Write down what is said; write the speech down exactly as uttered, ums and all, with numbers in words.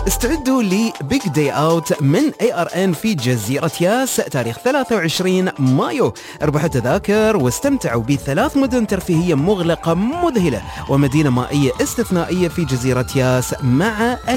استعدوا لبيج داي اوت من اي ار ان في جزيرة ياس تاريخ ثلاثة وعشرين مايو. اربحوا تذاكر واستمتعوا بثلاث مدن ترفيهية مغلقة مذهلة ومدينة مائية استثنائية في جزيرة ياس مع